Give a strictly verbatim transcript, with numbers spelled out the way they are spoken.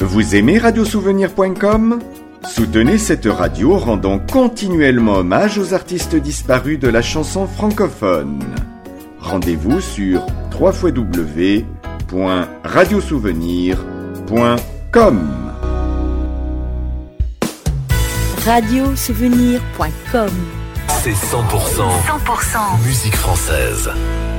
Vous aimez radiosouvenir point com ? Soutenez cette radio en rendant continuellement hommage aux artistes disparus de la chanson francophone. Rendez-vous sur w w w point radiosouvenir point com. radiosouvenir point com. C'est cent pour cent, cent pour cent musique française.